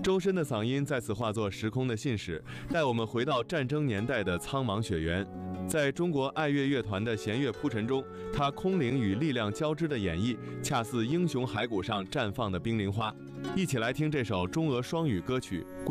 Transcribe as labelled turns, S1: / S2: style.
S1: 周深的嗓音在此化作时空的信使，带我们回到战争年代的苍茫雪原。在中国爱乐乐团的弦乐铺陈中，他空灵与力量交织的演绎，恰似英雄骸骨上绽放的冰凌花。一起来听这首中俄双语歌曲。